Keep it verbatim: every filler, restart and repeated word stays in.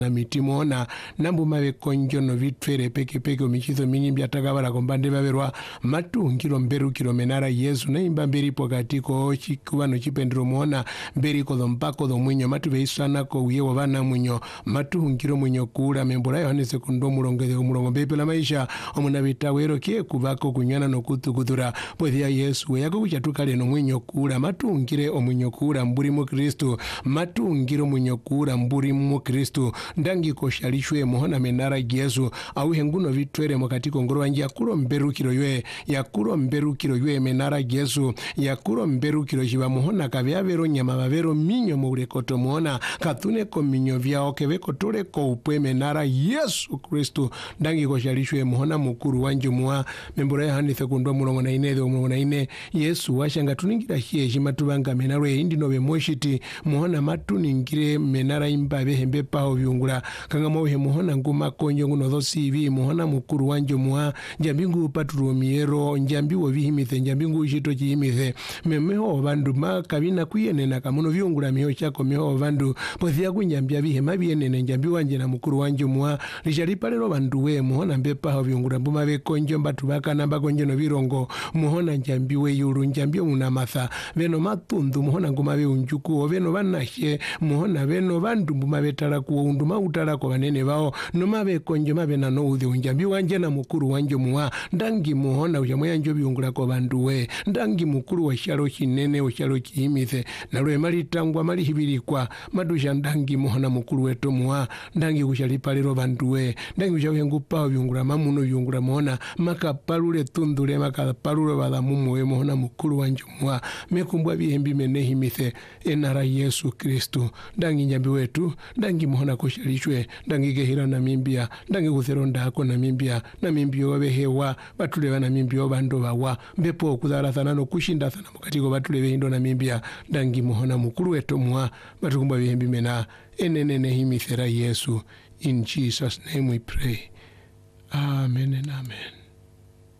na mitimona nambu mawe konjono vitwere peke peke omichizo minimbi atakabala kombande baberwa matungiro mberu kilo menara Yesu na imba mberi pokatiko chikubano chipendero muona mberi ko mpako do mwinyo matu beisana ko uyewo bana mwinyo matungiro mwinyo kula membora Yohane sekundo mulongeze mulongo mbepela maisha omuna bitawero kie kubako kunyana no kutukudura pothia Yesu yako kuchatukale no mwinyo kula matungire omwinyo kula mburi mu Kristo matungiro mwinyo kula mburi mu Kristo ndangi koshalishwe muhona menara Yesu au henguno vitwere mokatiko ngoro wanje yakuro mberukiro ywe yakuro mberukiro ywe menara Yesu yakuro mberukiro jiba muhona kavyavero nyama bavero minyo murekoto muona katune ko minyo vyao keveko tole ko upwe menara Yesu Kristo ndangi koshalishwe muhona mukuru wanje muwa membora Yohane sekundo mulongo na ine do mulongo na ine Yesu washanga tuningira hie jima tubanga menarwe indi nobe moshiti muhona matuningire menara imbabe hembe pao viungula kanga mohe muhona nguma konyo nguno dhosi hivi muhona mukuru wanjo muha njambingu paturu miero njambiwo vihimithe njambingu ushito chihimithe memeho vandu makabina kuyenena kamuno viungula miho chako meho vandu pothia kunjambia vihe mabiyenene njambiwa wanje na mukuru wanjo muha lisharipalero vandu we muhona mbepa hao viungula mbuma ve konjo mbatu baka namba konjo no virongo muhona njambiwe yuru njambio munamatha veno matundu muhona nguma ve unjuku veno vanashe muhona veno vandu mbuma ve talaku unduma utala kwa vanene vao noma ve konjo mabe na no udhi unjambi wanje na mukuru wanjo muha ndangi muhona ujamoya njo biungula kwa vandu we ndangi mukuru wa shalo chinene wa shalo chihimithe na lwe mali tangwa mali hibirikwa madusha ndangi muhona mukuru weto muha ndangi kushalipalero vandu we ndangi ujawe ngupa biungula mamuno biungula muhona makapalule tundule makapalule wala mumu we muhona mukuru wanjo muha mekumbwa bihembi menehimithe enara Yesu Kristo ndangi njambi wetu ndangi muhona kushalishwe ndangi gehira na mimbia ndangi kutheronda hako na mimbia na mimbio wabehewa batulewa na mimbio bando bawa mbepo kudara thanano kushinda thana mukatiko batulewe hindo na mimbia ndangi muhona mukuru weto muha batukumba bihembi mena enenene himithera Yesu. In Jesus' name we pray. Amen and amen.